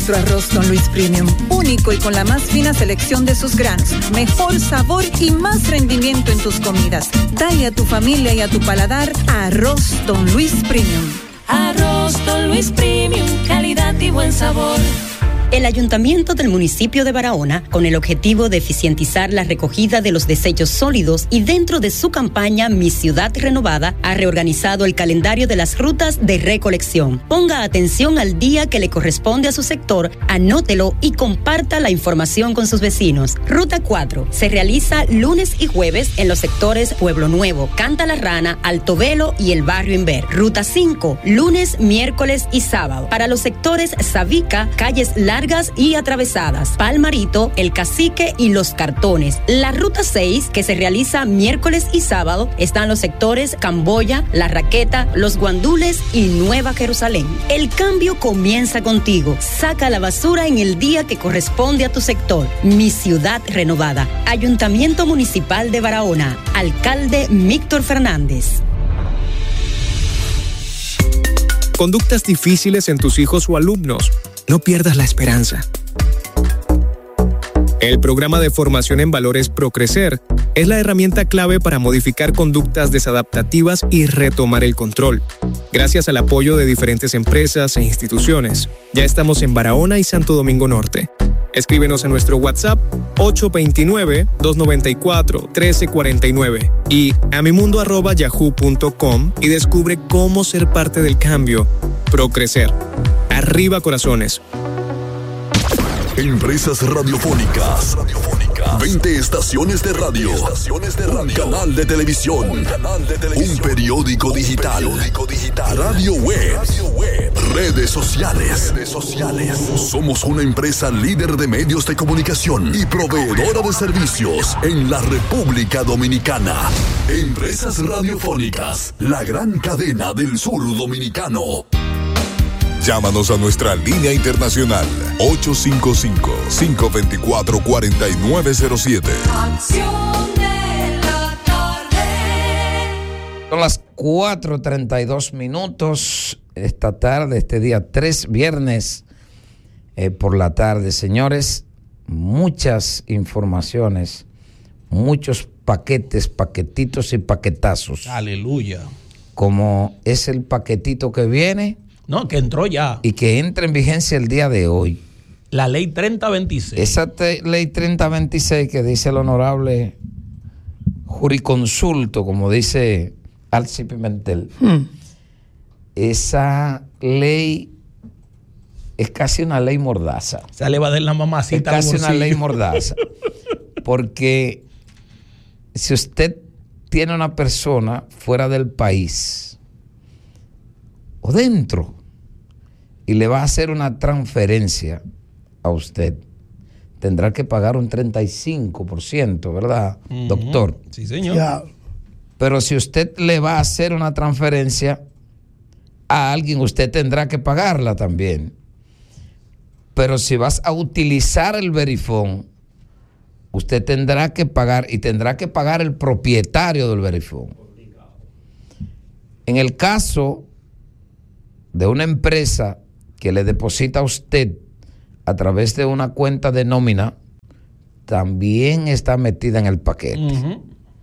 nuestro arroz Don Luis Premium, único y con la más fina selección de sus granos, mejor sabor y más rendimiento en tus comidas. Dale a tu familia y a tu paladar arroz Don Luis Premium. Arroz Don Luis Premium, calidad y buen sabor. El Ayuntamiento del municipio de Barahona, con el objetivo de eficientizar la recogida de los desechos sólidos y dentro de su campaña Mi Ciudad Renovada, ha reorganizado el calendario de las rutas de recolección. Ponga atención al día que le corresponde a su sector, anótelo y comparta la información con sus vecinos. Ruta 4 se realiza lunes y jueves en los sectores Pueblo Nuevo, Canta la Rana, Alto Velo y el Barrio Inver. Ruta 5, lunes, miércoles y sábado, para los sectores Sabica, Calles Largas y atravesadas, Palmarito, El Cacique y Los Cartones. La ruta 6, que se realiza miércoles y sábado, están los sectores Camboya, La Raqueta, Los Guandules y Nueva Jerusalén. El cambio comienza contigo. Saca la basura en el día que corresponde a tu sector. Mi Ciudad Renovada. Ayuntamiento Municipal de Barahona. Alcalde Víctor Fernández. Conductas difíciles en tus hijos o alumnos. No pierdas la esperanza. El programa de formación en valores ProCrecer es la herramienta clave para modificar conductas desadaptativas y retomar el control. Gracias al apoyo de diferentes empresas e instituciones, ya estamos en Barahona y Santo Domingo Norte. Escríbenos a nuestro WhatsApp 829-294-1349 y amimundo@yahoo.com y descubre cómo ser parte del cambio. ProCrecer. Arriba corazones. Empresas radiofónicas. 20 estaciones de radio. Un canal de televisión. Un periódico digital. Radio web. Redes sociales. Somos una empresa líder de medios de comunicación y proveedora de servicios en la República Dominicana. Empresas radiofónicas. La gran cadena del sur dominicano. Llámanos a nuestra línea internacional 855-524-4907. Acción de la tarde. Son las 4:32 esta tarde, este día 3, viernes por la tarde. Señores, muchas informaciones, muchos paquetes, paquetitos y paquetazos. Aleluya. Como es el paquetito que viene. No, que entró ya. Y que entra en vigencia el día de hoy. La ley 3026. Esa ley 3026 que dice el honorable juriconsulto, como dice Alci Pimentel. Esa ley es casi una ley mordaza. Se le va a dar la mamacita. Es casi una ley mordaza. Porque si usted tiene una persona fuera del país o dentro y le va a hacer una transferencia a usted, tendrá que pagar un 35%, ¿verdad, doctor? Sí, señor. Ya. Pero si usted le va a hacer una transferencia a alguien, usted tendrá que pagarla también. Pero si vas a utilizar el Verifone, usted tendrá que pagar, y tendrá que pagar el propietario del Verifone. En el caso de una empresa que le deposita a usted a través de una cuenta de nómina, también está metida en el paquete.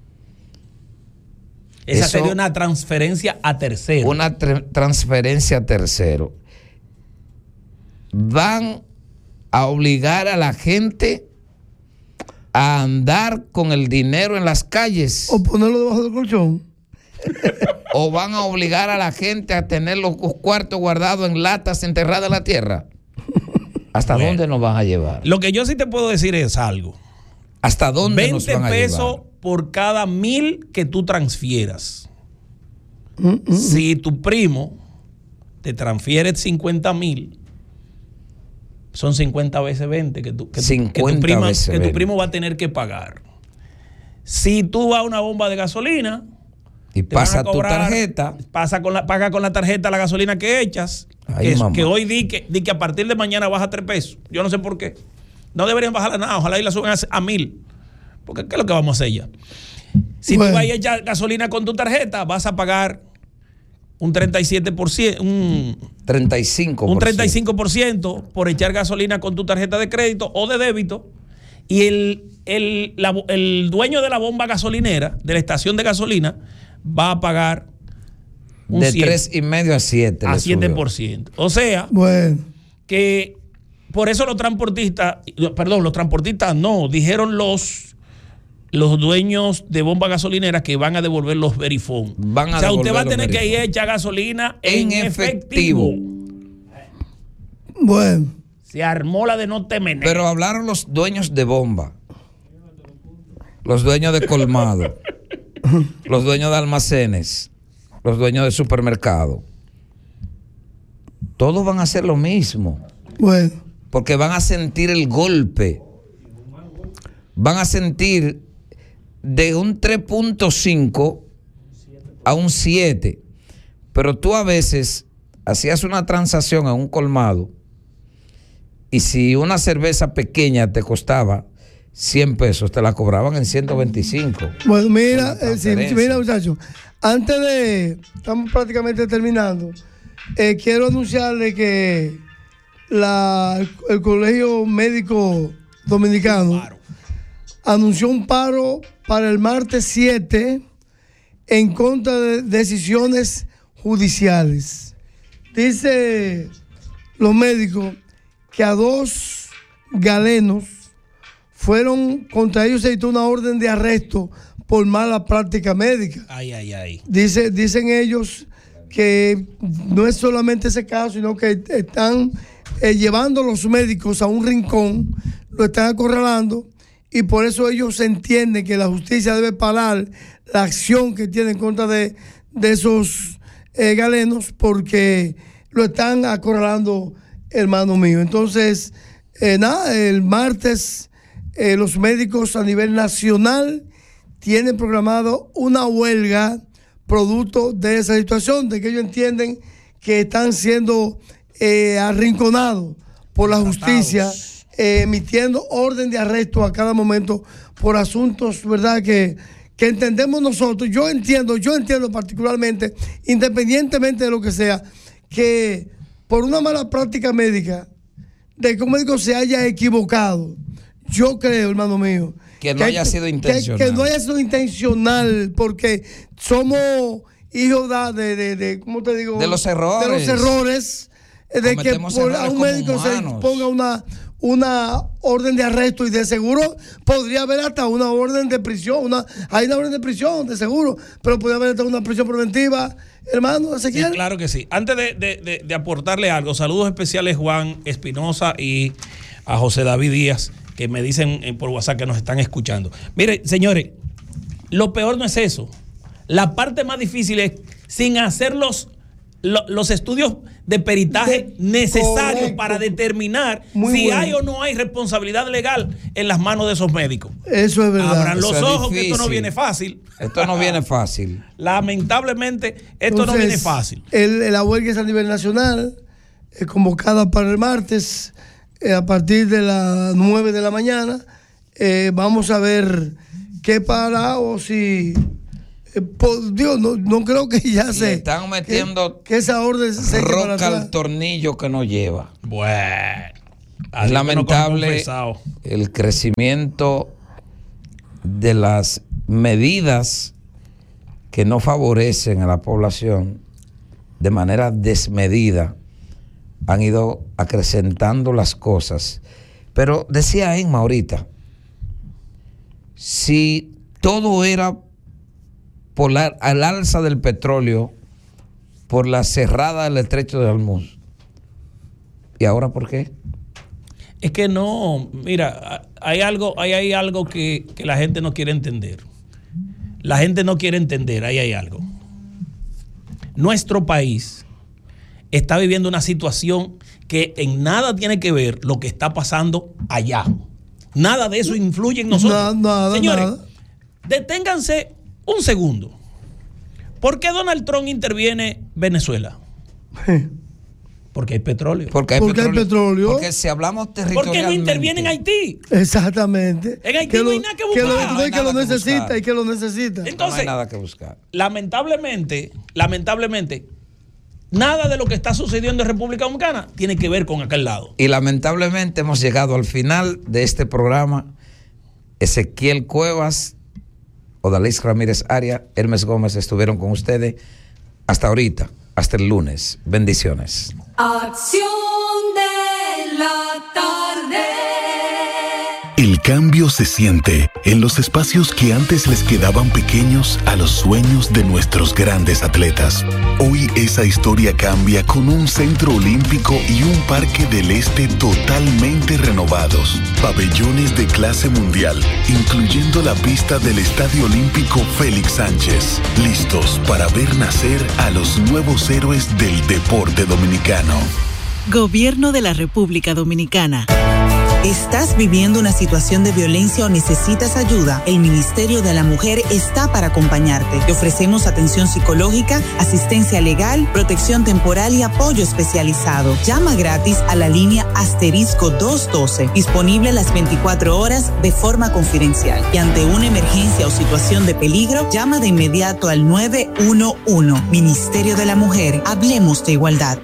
Esa sería una transferencia a tercero. Una transferencia a tercero. Van a obligar a la gente a andar con el dinero en las calles. O ponerlo debajo del colchón. O van a obligar a la gente a tener los cuartos guardados en latas enterradas en la tierra. ¿Hasta dónde nos van a llevar? Lo que yo sí te puedo decir es algo. ¿Hasta dónde nos van a llevar? 20 pesos por cada 1,000 que tú transfieras. Si tu primo te transfiere 50,000, son 50 veces 20 que tu primo va a tener que pagar. Si tú vas a una bomba de gasolina y pasa tu tarjeta, paga con la tarjeta la gasolina que echas, que hoy di que a partir de mañana baja 3 pesos. Yo no sé por qué. No deberían bajarla nada, ojalá y la suban a 1,000. Porque ¿qué es lo que vamos a hacer ya? Si tú vas a echar gasolina con tu tarjeta, vas a pagar un 37%, un 35% por echar gasolina con tu tarjeta de crédito o de débito, y el dueño de la bomba gasolinera, de la estación de gasolina, va a pagar un de 3,5 a 7. A 7%. O sea, que por eso los transportistas no, dijeron los dueños de bombas gasolineras que van a devolver los verifón. O sea, usted va a tener que ir a echar gasolina en efectivo. Bueno. Se armó la de no temer. Pero hablaron los dueños de bomba, los dueños de colmado, los dueños de almacenes, los dueños de supermercado. Todos van a hacer lo mismo. Bueno. Porque van a sentir el golpe. Van a sentir de un 3.5 a un 7. Pero tú a veces hacías una transacción en un colmado y si una cerveza pequeña te costaba 100 pesos, te la cobraban en 125. Bueno, mira, mira, muchachos, estamos prácticamente terminando. Quiero anunciarle que el Colegio Médico Dominicano anunció un paro para el martes 7 en contra de decisiones judiciales. Dice los médicos que a 2 galenos contra ellos se dictó una orden de arresto por mala práctica médica. Dicen ellos que no es solamente ese caso, sino que están llevando a los médicos a un rincón, lo están acorralando, y por eso ellos entienden que la justicia debe parar la acción que tiene en contra de esos galenos, porque lo están acorralando, hermano mío. Entonces, el martes los médicos a nivel nacional tienen programado una huelga producto de esa situación, de que ellos entienden que están siendo arrinconados por la justicia, emitiendo orden de arresto a cada momento por asuntos, ¿verdad?, que entendemos nosotros. Yo entiendo particularmente, independientemente de lo que sea, que por una mala práctica médica, de que un médico se haya equivocado, yo creo, hermano mío, que no haya sido intencional. Que no haya sido intencional, porque somos hijos de ¿cómo te digo? De los errores. De los errores, de que a un médico se ponga una orden de arresto, y de seguro podría haber hasta una orden de prisión. Hay una orden de prisión, de seguro, pero podría haber hasta una prisión preventiva, hermano Ezequiel. Sí, claro que sí. Antes de aportarle algo, saludos especiales Juan Espinosa y a José David Díaz, que me dicen por WhatsApp que nos están escuchando. Mire, señores, lo peor no es eso. La parte más difícil es sin hacer los estudios de peritaje necesarios, correcto, para determinar si hay o no hay responsabilidad legal en las manos de esos médicos. Eso es verdad. Abran los ojos, que esto no viene fácil. Esto no viene fácil. Lamentablemente, esto no viene fácil. La huelga es a nivel nacional, convocada para el martes, a partir de las 9 de la mañana. Vamos a ver qué para, o si... por Dios, no creo que ya se están metiendo que esa orden se roca al tornillo que no lleva. Bueno, es lamentable el crecimiento de las medidas que no favorecen a la población de manera desmedida. Han ido acrecentando las cosas. Pero decía Emma ahorita, si todo era por al alza del petróleo, por la cerrada del estrecho de Hormuz, ¿y ahora por qué? Es que no, mira, hay algo que la gente no quiere entender. La gente no quiere entender, ahí hay algo. Nuestro país está viviendo una situación que en nada tiene que ver lo que está pasando allá. Nada de eso influye en nosotros. Señores, deténganse un segundo. ¿Por qué Donald Trump interviene Venezuela? Porque hay petróleo. Porque hay petróleo. Porque si hablamos territorialmente. ¿Por qué no interviene en Haití? Exactamente. En Haití no hay nada que buscar. Que lo necesita y que lo necesita. Entonces, no hay nada que buscar. Lamentablemente, Nada de lo que está sucediendo en República Dominicana tiene que ver con aquel lado. Y lamentablemente hemos llegado al final de este programa. Ezequiel Cuevas, Odalis Ramírez Aria, Hermes Gómez estuvieron con ustedes hasta ahorita, hasta el lunes. Bendiciones. Acción de la tarde. El cambio se siente en los espacios que antes les quedaban pequeños a los sueños de nuestros grandes atletas. Hoy esa historia cambia con un centro olímpico y un parque del este totalmente renovados. Pabellones de clase mundial, incluyendo la pista del Estadio Olímpico Félix Sánchez. Listos para ver nacer a los nuevos héroes del deporte dominicano. Gobierno de la República Dominicana. ¿Estás viviendo una situación de violencia o necesitas ayuda? El Ministerio de la Mujer está para acompañarte. Te ofrecemos atención psicológica, asistencia legal, protección temporal y apoyo especializado. Llama gratis a la línea *212, disponible las 24 horas de forma confidencial. Y ante una emergencia o situación de peligro, llama de inmediato al 911. Ministerio de la Mujer, hablemos de igualdad.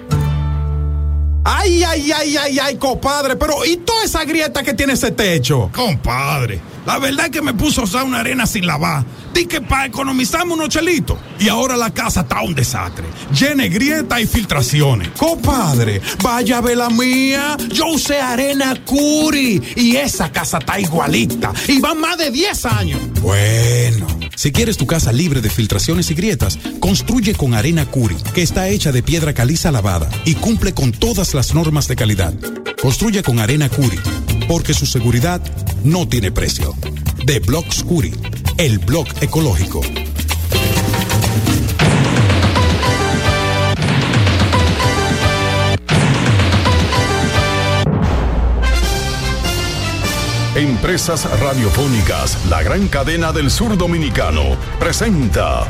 Ay, compadre, pero ¿y toda esa grieta que tiene ese techo? Compadre, la verdad es que me puso a usar una arena sin lavar. Di que para economizarme unos chelitos. Y ahora la casa está un desastre, llena de grietas y filtraciones. Compadre, vaya a ver la mía. Yo usé arena Curi y esa casa está igualita. Y van más de 10 años. Bueno, si quieres tu casa libre de filtraciones y grietas, construye con arena Curi, que está hecha de piedra caliza lavada y cumple con todas las normas de calidad. Construye con arena Curi, porque su seguridad no tiene precio. De Blocks Curi, el blog ecológico. Empresas Radiofónicas, la gran cadena del sur dominicano, presenta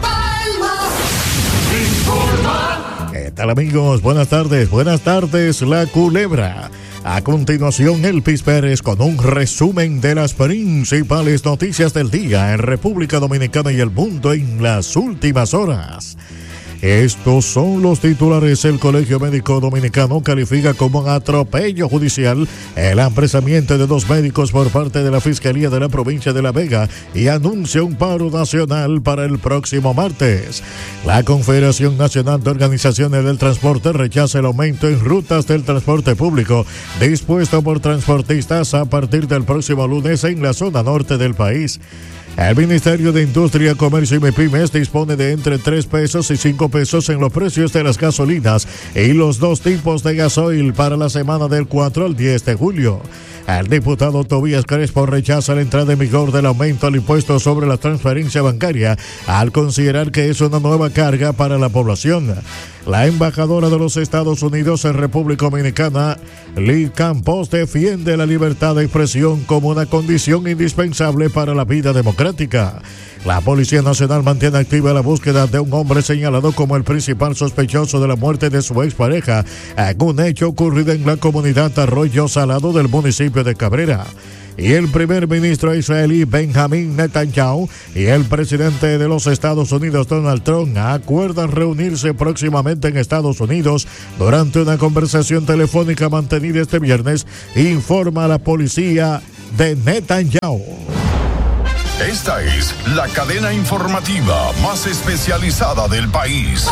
¿Qué tal, amigos? Buenas tardes, La Culebra. A continuación, Elvis Pérez con un resumen de las principales noticias del día en República Dominicana y el mundo en las últimas horas. Estos son los titulares. El Colegio Médico Dominicano califica como un atropello judicial el apresamiento de 2 médicos por parte de la Fiscalía de la provincia de La Vega y anuncia un paro nacional para el próximo martes. La Confederación Nacional de Organizaciones del Transporte rechaza el aumento en rutas del transporte público dispuesto por transportistas a partir del próximo lunes en la zona norte del país. El Ministerio de Industria, Comercio y MIPYMES dispone de entre 3 pesos y 5 pesos en los precios de las gasolinas y los 2 tipos de gasoil para la semana del 4 al 10 de julio. El diputado Tobías Crespo rechaza la entrada en vigor del aumento al impuesto sobre la transferencia bancaria al considerar que es una nueva carga para la población. La embajadora de los Estados Unidos en República Dominicana, Lee Campos, defiende la libertad de expresión como una condición indispensable para la vida democrática. La Policía Nacional mantiene activa la búsqueda de un hombre señalado como el principal sospechoso de la muerte de su expareja en un hecho ocurrido en la comunidad Arroyo Salado del municipio de Cabrera. Y el primer ministro israelí Benjamin Netanyahu y el presidente de los Estados Unidos Donald Trump acuerdan reunirse próximamente en Estados Unidos durante una conversación telefónica mantenida este viernes, informa la policía de Netanyahu. Esta es la cadena informativa más especializada del país.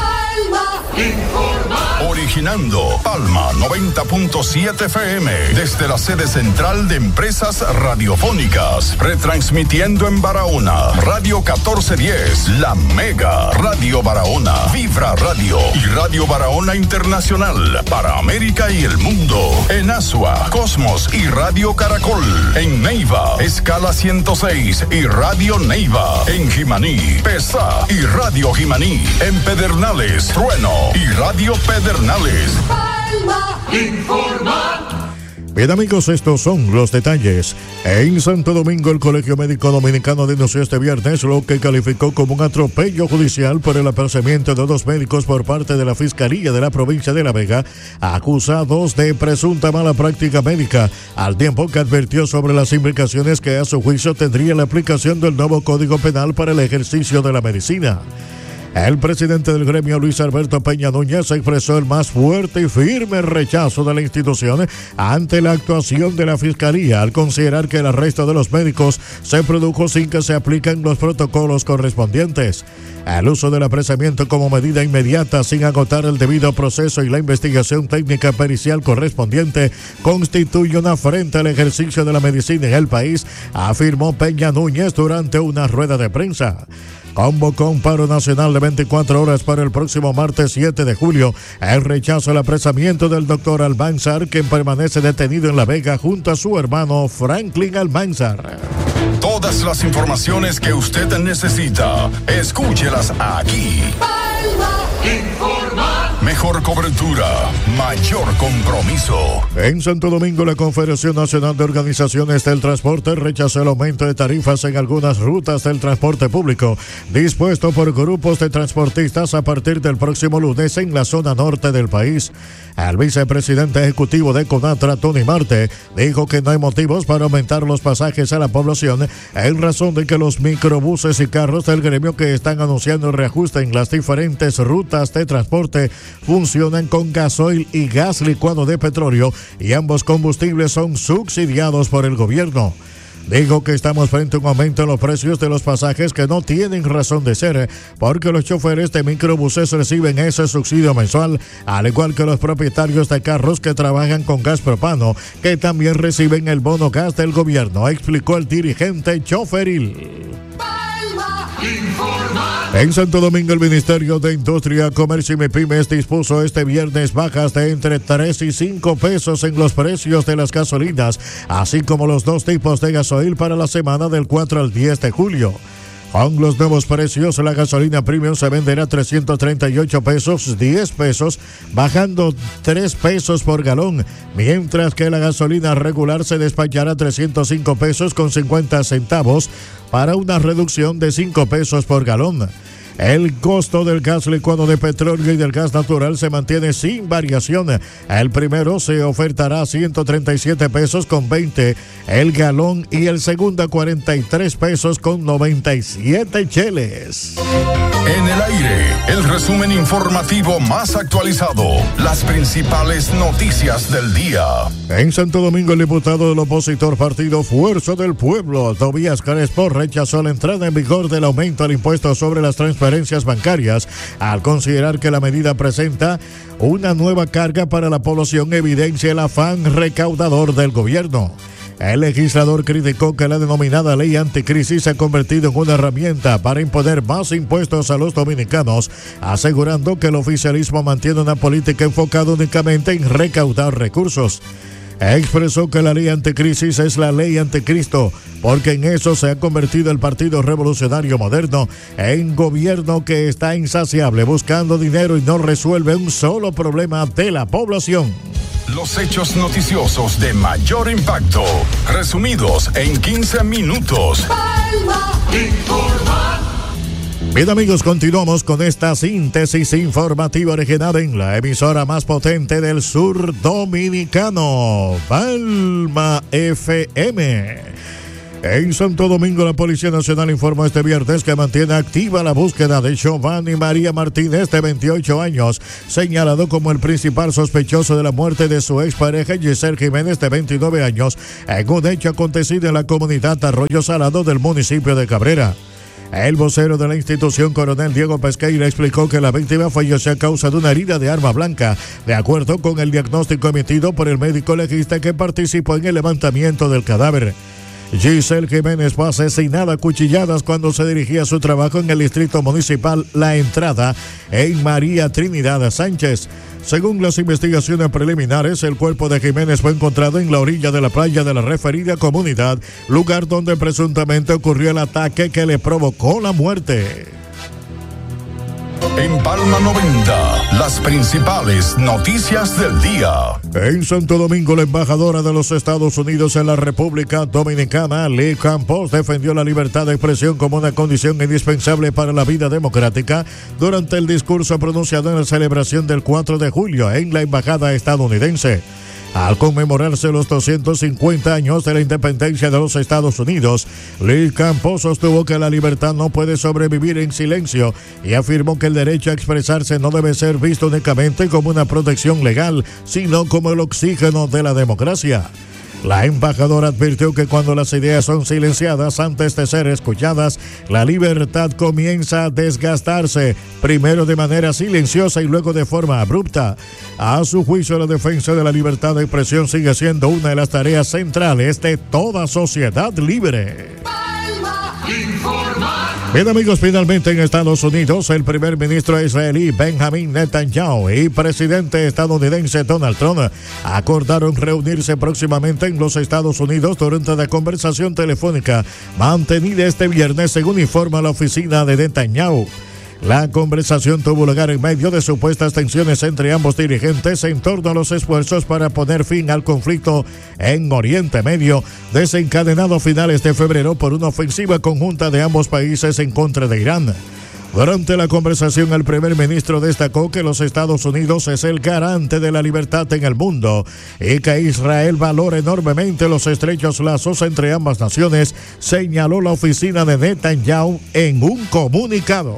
Originando Palma 90.7 FM desde la sede central de Empresas Radiofónicas, retransmitiendo en Barahona, Radio 1410, La Mega, Radio Barahona, Vibra Radio y Radio Barahona Internacional para América y el mundo. En Asua, Cosmos y Radio Caracol. En Neiva, Escala 106 y Radio Neiva. En Jimaní, Pesa y Radio Jimaní. En Pedernales, Trueno y Radio Pedernales. Palma informa. Bien, amigos, estos son los detalles. En Santo Domingo, el Colegio Médico Dominicano denunció este viernes lo que calificó como un atropello judicial por el apresamiento de 2 médicos por parte de la Fiscalía de la provincia de La Vega, acusados de presunta mala práctica médica, al tiempo que advirtió sobre las implicaciones que a su juicio tendría la aplicación del nuevo Código Penal para el ejercicio de la medicina. El presidente del gremio, Luis Alberto Peña Núñez, expresó el más fuerte y firme rechazo de la institución ante la actuación de la Fiscalía al considerar que el arresto de los médicos se produjo sin que se apliquen los protocolos correspondientes. El uso del apresamiento como medida inmediata sin agotar el debido proceso y la investigación técnica pericial correspondiente constituye una afrenta al ejercicio de la medicina en el país, afirmó Peña Núñez durante una rueda de prensa. Convocó un paro nacional de 24 horas para el próximo martes 7 de julio. El rechazo al apresamiento del doctor Almanzar, quien permanece detenido en La Vega junto a su hermano Franklin Almanzar. Todas las informaciones que usted necesita, escúchelas aquí. Mejor cobertura, mayor compromiso. En Santo Domingo, la Confederación Nacional de Organizaciones del Transporte rechazó el aumento de tarifas en algunas rutas del transporte público dispuesto por grupos de transportistas a partir del próximo lunes en la zona norte del país. El vicepresidente ejecutivo de CONATRA, Tony Marte, dijo que no hay motivos para aumentar los pasajes a la población en razón de que los microbuses y carros del gremio que están anunciando el reajuste en las diferentes rutas de transporte funcionan con gasoil y gas licuado de petróleo y ambos combustibles son subsidiados por el gobierno. Dijo que estamos frente a un aumento en los precios de los pasajes que no tienen razón de ser, porque los choferes de microbuses reciben ese subsidio mensual, al igual que los propietarios de carros que trabajan con gas propano, que también reciben el bono gas del gobierno, explicó el dirigente choferil. En Santo Domingo, el Ministerio de Industria, Comercio y MIPYMES dispuso este viernes bajas de entre 3 y 5 pesos en los precios de las gasolinas, así como los dos tipos de gasoil para la semana del 4 al 10 de julio. Con los nuevos precios, la gasolina premium se venderá 338 pesos, 10 pesos, bajando 3 pesos por galón, mientras que la gasolina regular se despachará 305 pesos con 50 centavos para una reducción de 5 pesos por galón. El costo del gas licuado de petróleo y del gas natural se mantiene sin variación. El primero se ofertará a 137 pesos con 20 el galón y el segundo a 43 pesos con 97 cheles. En el aire, el resumen informativo más actualizado. Las principales noticias del día. En Santo Domingo, el diputado del opositor Partido Fuerza del Pueblo, Tobías Crespo, rechazó la entrada en vigor del aumento al impuesto sobre las transferencias bancarias, al considerar que la medida presenta una nueva carga para la población, evidencia el afán recaudador del gobierno. El legislador criticó que la denominada ley anticrisis se ha convertido en una herramienta para imponer más impuestos a los dominicanos, asegurando que el oficialismo mantiene una política enfocada únicamente en recaudar recursos. Expresó que la ley anticrisis es la ley anticristo, porque en eso se ha convertido el Partido Revolucionario Moderno en gobierno que está insaciable buscando dinero y no resuelve un solo problema de la población. Los hechos noticiosos de mayor impacto, resumidos en 15 minutos. Bien, amigos, continuamos con esta síntesis informativa originada en la emisora más potente del sur dominicano, Palma FM. En Santo Domingo, la Policía Nacional informó este viernes que mantiene activa la búsqueda de Giovanni María Martínez, de 28 años, señalado como el principal sospechoso de la muerte de su expareja Giselle Jiménez, de 29 años, en un hecho acontecido en la comunidad Arroyo Salado del municipio de Cabrera. El vocero de la institución, coronel Diego Pesqueira, explicó que la víctima falleció a causa de una herida de arma blanca, de acuerdo con el diagnóstico emitido por el médico legista que participó en el levantamiento del cadáver. Giselle Jiménez fue asesinada a cuchilladas cuando se dirigía a su trabajo en el distrito municipal La Entrada, en María Trinidad Sánchez. Según las investigaciones preliminares, el cuerpo de Jiménez fue encontrado en la orilla de la playa de la referida comunidad, lugar donde presuntamente ocurrió el ataque que le provocó la muerte. En Palma 90, las principales noticias del día. En Santo Domingo, la embajadora de los Estados Unidos en la República Dominicana, Lee Campos, defendió la libertad de expresión como una condición indispensable para la vida democrática durante el discurso pronunciado en la celebración del 4 de julio en la embajada estadounidense. Al conmemorarse los 250 años de la independencia de los Estados Unidos, Lee Campos sostuvo que la libertad no puede sobrevivir en silencio y afirmó que el derecho a expresarse no debe ser visto únicamente como una protección legal, sino como el oxígeno de la democracia. La embajadora advirtió que cuando las ideas son silenciadas antes de ser escuchadas, la libertad comienza a desgastarse, primero de manera silenciosa y luego de forma abrupta. A su juicio, la defensa de la libertad de expresión sigue siendo una de las tareas centrales de toda sociedad libre. Bien, amigos, finalmente en Estados Unidos, el primer ministro israelí Benjamin Netanyahu y presidente estadounidense Donald Trump acordaron reunirse próximamente en los Estados Unidos durante la conversación telefónica mantenida este viernes, según informa la oficina de Netanyahu. La conversación tuvo lugar en medio de supuestas tensiones entre ambos dirigentes en torno a los esfuerzos para poner fin al conflicto en Oriente Medio, desencadenado a finales de febrero por una ofensiva conjunta de ambos países en contra de Irán. Durante la conversación, el primer ministro destacó que los Estados Unidos es el garante de la libertad en el mundo y que Israel valora enormemente los estrechos lazos entre ambas naciones, señaló la oficina de Netanyahu en un comunicado.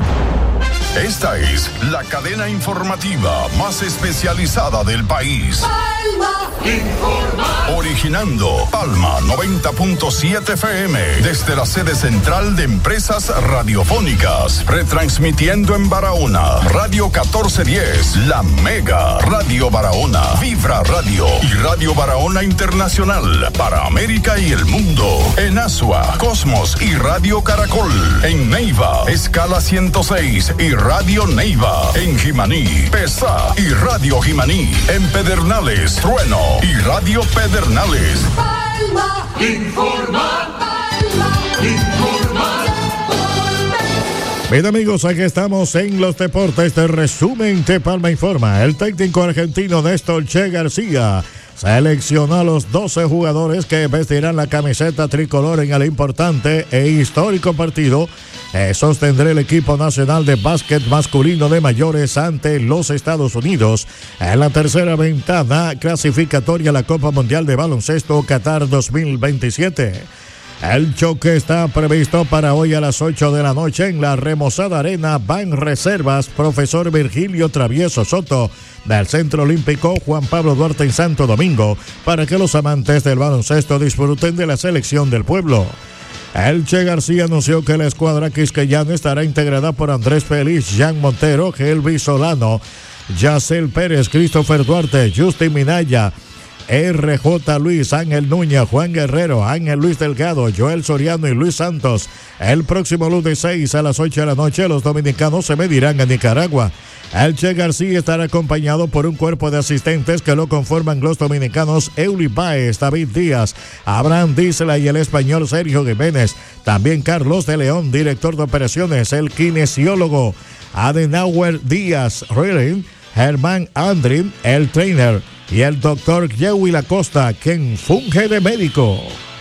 Esta es la cadena informativa más especializada del país. Palma Informa. Originando Palma 90.7 FM desde la sede central de Empresas Radiofónicas. Retransmitiendo en Barahona, Radio 1410, La Mega, Radio Barahona, Vibra Radio y Radio Barahona Internacional para América y el mundo. En Asua, Cosmos y Radio Caracol. En Neiva, Escala 106 y Radio Neiva. En Jimaní, Pesa y Radio Jimaní. En Pedernales, Trueno y Radio Pedernales. Palma Informa. Palma Informa. Bien, amigos, aquí estamos en los deportes de resumen de Palma Informa. El técnico argentino Néstor Che García seleccionó a los 12 jugadores que vestirán la camiseta tricolor en el importante e histórico partido que sostendrá el equipo nacional de básquet masculino de mayores ante los Estados Unidos en la tercera ventana clasificatoria a la Copa Mundial de Baloncesto Qatar 2027. El choque está previsto para hoy a las 8 de la noche en la remozada arena Banreservas Profesor Virgilio Travieso Soto del Centro Olímpico Juan Pablo Duarte en Santo Domingo, para que los amantes del baloncesto disfruten de la selección del pueblo. El Che García anunció que la escuadra quisqueyana estará integrada por Andrés Félix, Jean Montero, Gelby Solano, Yacel Pérez, Christopher Duarte, Justin Minaya, RJ Luis, Ángel Núñez, Juan Guerrero, Ángel Luis Delgado, Joel Soriano y Luis Santos. El próximo lunes 6 a las 8 de la noche los dominicanos se medirán a Nicaragua. El Che García estará acompañado por un cuerpo de asistentes que lo conforman los dominicanos Euly Baez, David Díaz, Abraham Disla y el español Sergio Jiménez. También Carlos de León, director de operaciones, el kinesiólogo Adenauer Díaz Rilling, Germán Andrin, el trainer, y el doctor Yewi Lacosta, quien funge de médico.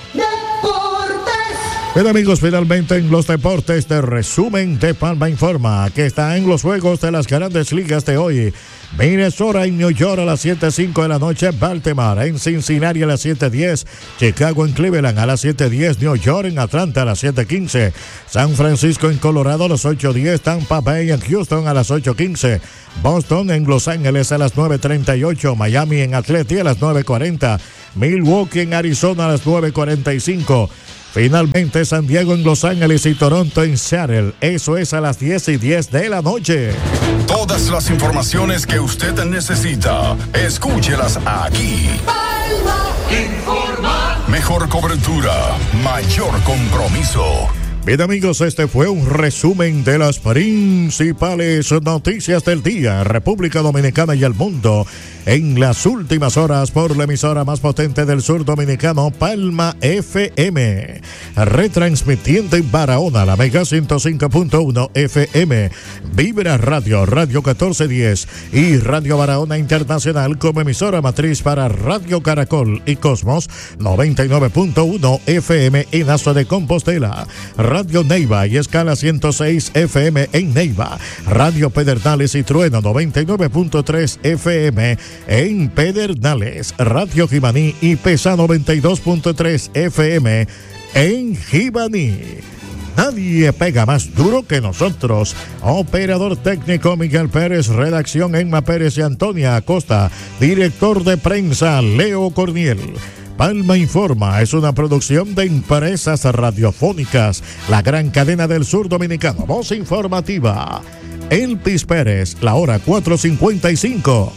Bien, amigos, finalmente en los deportes de resumen de Palma Informa, que está en los juegos de las grandes ligas de hoy. Minnesota en New York a las 7:05 de la noche, Baltimore en Cincinnati a las 7:10, Chicago en Cleveland a las 7:10, New York en Atlanta a las 7:15, San Francisco en Colorado a las 8:10, Tampa Bay en Houston a las 8:15, Boston en Los Ángeles a las 9:38, Miami en Atleti a las 9:40, Milwaukee en Arizona a las 9:45. Finalmente, San Diego en Los Ángeles y Toronto en Seattle. Eso es a las 10:10 de la noche. Todas las informaciones que usted necesita, escúchelas aquí. Palma Informa. Mejor cobertura, mayor compromiso. Bien, amigos, este fue un resumen de las principales noticias del día, República Dominicana y el mundo, en las últimas horas por la emisora más potente del sur dominicano, Palma FM, retransmitiendo en Barahona, la Mega 105.1 FM, Vibra Radio, Radio 1410 y Radio Barahona Internacional como emisora matriz para Radio Caracol y Cosmos 99.1 FM en Asua de Compostela, Radio Neiva y Escala 106 FM en Neiva, Radio Pedernales y Trueno 99.3 FM en Pedernales, Radio Jimaní y Pesa 92.3 FM en Jimaní. Nadie pega más duro que nosotros. Operador técnico Miguel Pérez, redacción Emma Pérez y Antonia Acosta, director de prensa Leo Corniel. Palma Informa es una producción de Empresas Radiofónicas, la gran cadena del sur dominicano. Voz informativa. Elvis Pérez, la hora 4:55.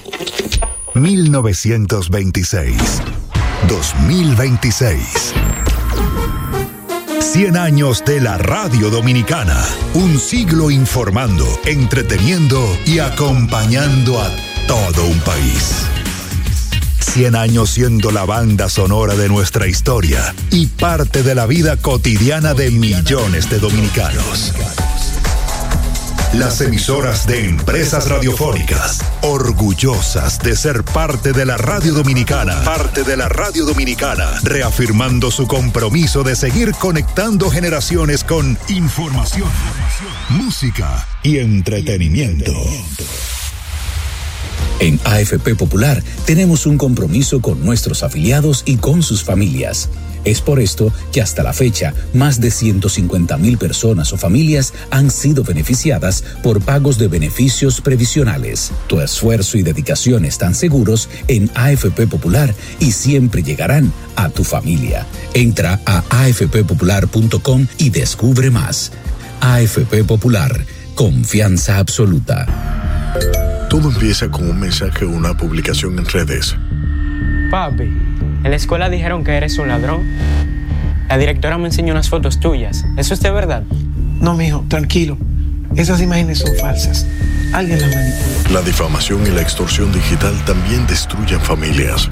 1926. 2026. 100 años de la radio dominicana. Un siglo informando, entreteniendo y acompañando a todo un país. 100 años siendo la banda sonora de nuestra historia y parte de la vida cotidiana de millones de dominicanos. Las emisoras de Empresas Radiofónicas, orgullosas de ser parte de la radio dominicana. Reafirmando su compromiso de seguir conectando generaciones con información, música y entretenimiento. En AFP Popular tenemos un compromiso con nuestros afiliados y con sus familias. Es por esto que hasta la fecha, más de 150,000 personas o familias han sido beneficiadas por pagos de beneficios previsionales. Tu esfuerzo y dedicación están seguros en AFP Popular y siempre llegarán a tu familia. Entra a afppopular.com y descubre más. AFP Popular, confianza absoluta. Todo empieza con un mensaje o una publicación en redes. Papi, en la escuela dijeron que eres un ladrón. La directora me enseñó unas fotos tuyas. ¿Eso es de verdad? No, mijo, tranquilo. Esas imágenes son falsas. Alguien las manipuló. La difamación y la extorsión digital también destruyen familias.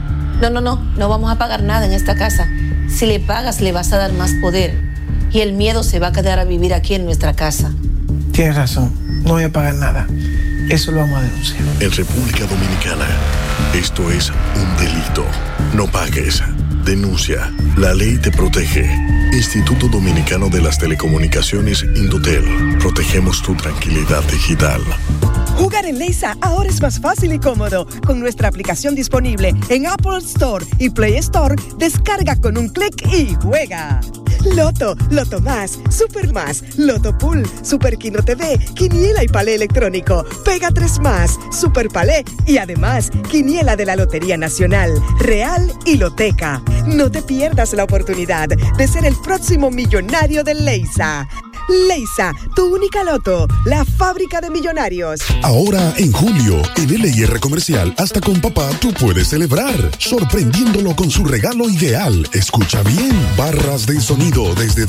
No vamos a pagar nada en esta casa. Si le pagas, le vas a dar más poder. Y el miedo se va a quedar a vivir aquí en nuestra casa. Tienes razón, no voy a pagar nada. Eso lo vamos a denunciar. En República Dominicana, esto es un delito. No pagues. Denuncia. La ley te protege. Instituto Dominicano de las Telecomunicaciones, Indotel. Protegemos tu tranquilidad digital. Jugar en Leisa ahora es más fácil y cómodo. Con nuestra aplicación disponible en Apple Store y Play Store, descarga con un clic y juega. Loto, Loto Más, Super Más, Loto Pool, Super Kino TV, Quiniela y Palé Electrónico, Pega 3 Más, Super Palé y además Quiniela de la Lotería Nacional, Real y Loteca. No te pierdas la oportunidad de ser el próximo millonario de Leisa. Leisa, tu única loto, la fábrica de millonarios. Ahora en julio, en LIR Comercial, hasta con papá tú puedes celebrar, sorprendiéndolo con su regalo ideal. Escucha bien, barras de sonido desde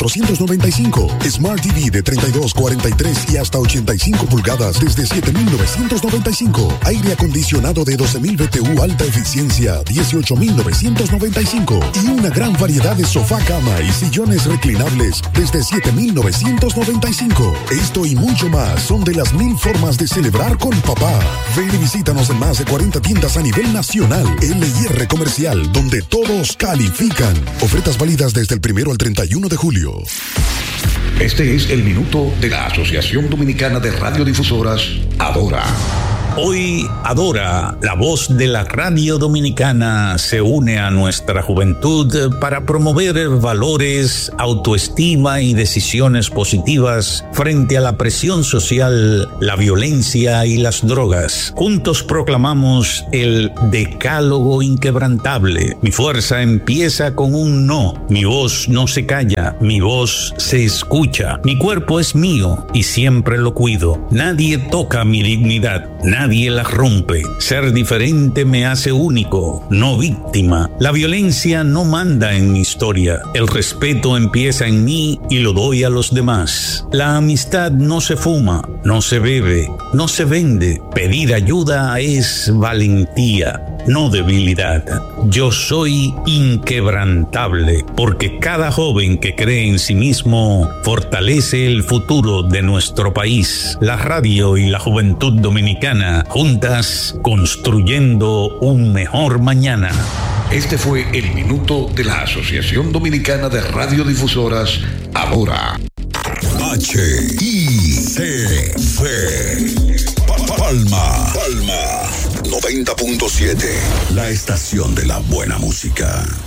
2,495, Smart TV de 32, 43 y hasta 85 pulgadas desde 7,995, aire acondicionado de 12,000 BTU alta eficiencia, 18,995 y una gran variedad de sofá, cama y sillones reclinables desde 7,995. Esto y mucho más son de las 1000 formas de celebrar con papá. Ven y visítanos en más de 40 tiendas a nivel nacional. LIR Comercial, donde todos califican. Ofertas válidas desde el 1 al 31 de julio. Este es el minuto de la Asociación Dominicana de Radiodifusoras, Adora. Hoy Adora, la voz de la radio dominicana, se une a nuestra juventud para promover valores, autoestima y decisiones positivas frente a la presión social, la violencia y las drogas. Juntos proclamamos el decálogo inquebrantable. Mi fuerza empieza con un no. Mi voz no se calla, mi voz se escucha. Mi cuerpo es mío y siempre lo cuido. Nadie toca mi dignidad. Nadie la rompe. Ser diferente me hace único, no víctima. La violencia no manda en mi historia. El respeto empieza en mí y lo doy a los demás. La amistad no se fuma, no se bebe, no se vende. Pedir ayuda es valentía, no debilidad. Yo soy inquebrantable, porque cada joven que cree en sí mismo fortalece el futuro de nuestro país. La radio y la juventud dominicana, juntas construyendo un mejor mañana. Este fue el minuto de la Asociación Dominicana de Radiodifusoras, Ahora. HICC Palma 90.7, la estación de la buena música.